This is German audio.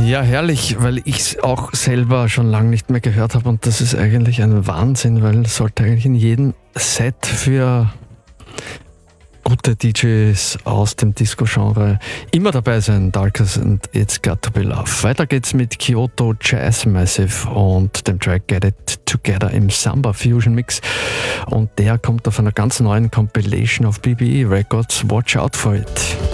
Ja, herrlich, weil ich es auch selber schon lange nicht mehr gehört habe und das ist eigentlich ein Wahnsinn, weil es sollte eigentlich in jedem Set für gute DJs aus dem Disco-Genre immer dabei sein. Darkest and It's Got to Be Love. Weiter geht's mit Kyoto Jazz Massive und dem Track Get It Together im Samba Fusion Mix. Und der kommt auf einer ganz neuen Compilation auf BBE Records. Watch out for it.